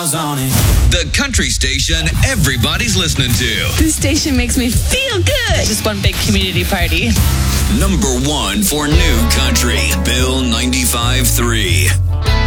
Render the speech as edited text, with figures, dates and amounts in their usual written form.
miles on it. The country station everybody's listening to. This station makes me feel good. Just one big community party. Number one for new country, Bill 95.3.